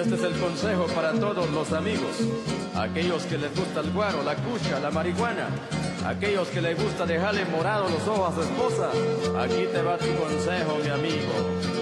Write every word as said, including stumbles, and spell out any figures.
este es el consejo para todos los amigos. Aquellos que les gusta el guaro, la cucha, la marihuana. Aquellos que les gusta dejarle morados los ojos a su esposa. Aquí te va tu consejo, mi amigo.